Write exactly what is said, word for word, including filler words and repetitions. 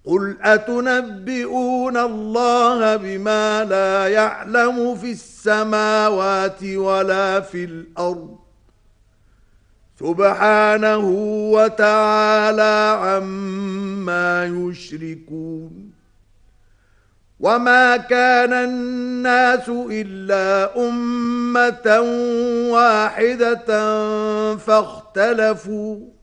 قل أتنبئون الله بما لا يعلم في السماوات ولا في الأرض سبحانه وتعالى عما يشركون وما كان الناس إلا أمة واحدة فاختلفوا